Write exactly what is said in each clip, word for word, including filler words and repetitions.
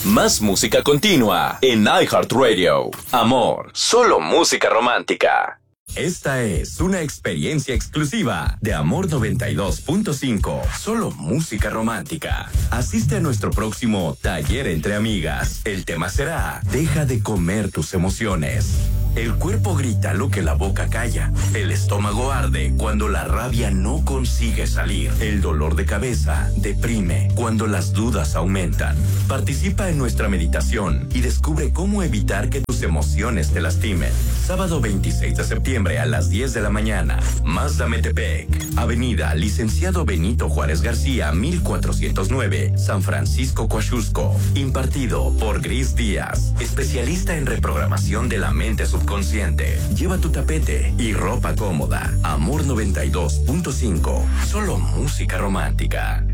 Más música continua en iHeartRadio. Amor, solo música romántica. Esta es una experiencia exclusiva de Amor noventa y dos punto cinco. Solo música romántica. Asiste a nuestro próximo taller entre amigas. El tema será: deja de comer tus emociones. El cuerpo grita lo que la boca calla. El estómago arde cuando la rabia no consigue salir. El dolor de cabeza deprime cuando las dudas aumentan. Participa en nuestra meditación y descubre cómo evitar que tus emociones te lastimen. Sábado veintiséis de septiembre a las diez de la mañana. Mazda Metepec, Avenida Licenciado Benito Juárez García, mil cuatrocientos nueve, San Francisco, Coaxusco. Impartido por Gris Díaz, especialista en reprogramación de la mente subconsciente. Lleva tu tapete y ropa cómoda. Amor noventa y dos punto cinco. Solo música romántica.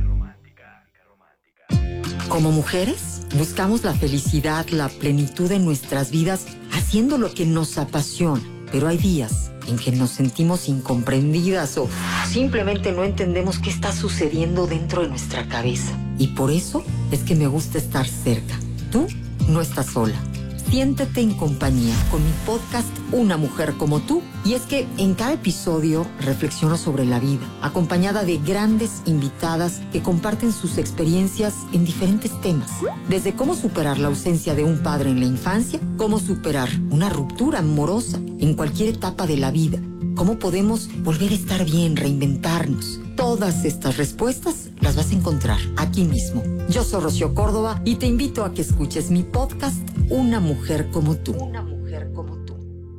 Como mujeres, buscamos la felicidad, la plenitud en nuestras vidas, haciendo lo que nos apasiona. Pero hay días en que nos sentimos incomprendidas o simplemente no entendemos qué está sucediendo dentro de nuestra cabeza. Y por eso es que me gusta estar cerca. Tú no estás sola. Siéntete en compañía con mi podcast Una Mujer Como Tú. Y es que en cada episodio reflexiono sobre la vida, acompañada de grandes invitadas que comparten sus experiencias en diferentes temas. Desde cómo superar la ausencia de un padre en la infancia, cómo superar una ruptura amorosa en cualquier etapa de la vida, cómo podemos volver a estar bien, reinventarnos. Todas estas respuestas las vas a encontrar aquí mismo. Yo soy Rocío Córdoba y te invito a que escuches mi podcast Una Mujer Como Tú. Una Mujer Como Tú.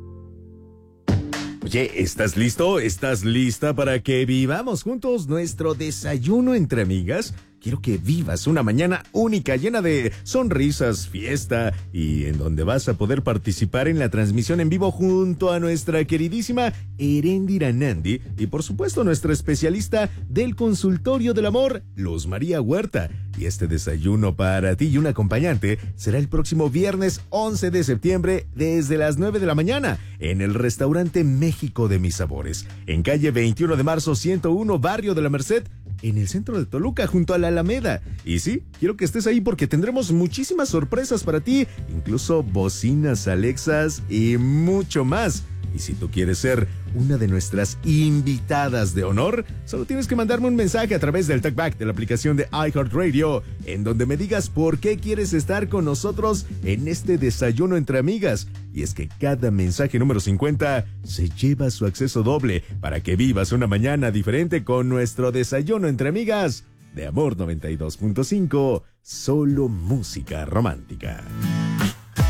Oye, ¿estás listo? ¿Estás lista para que vivamos juntos nuestro desayuno entre amigas? Quiero que vivas una mañana única, llena de sonrisas, fiesta y en donde vas a poder participar en la transmisión en vivo junto a nuestra queridísima Eréndira Nandi y por supuesto nuestra especialista del consultorio del amor, Luz María Huerta. Y este desayuno para ti y un acompañante será el próximo viernes once de septiembre desde las nueve de la mañana en el restaurante México de Mis Sabores, en calle veintiuno de marzo ciento uno, barrio de la Merced, en el centro de Toluca, junto a la Alameda. Y sí, quiero que estés ahí porque tendremos muchísimas sorpresas para ti, incluso bocinas Alexas y mucho más. Y si tú quieres ser una de nuestras invitadas de honor, solo tienes que mandarme un mensaje a través del talkback de la aplicación de iHeartRadio, en donde me digas por qué quieres estar con nosotros en este desayuno entre amigas. Y es que cada mensaje número cincuenta se lleva su acceso doble para que vivas una mañana diferente con nuestro desayuno entre amigas de Amor noventa y dos punto cinco, solo música romántica.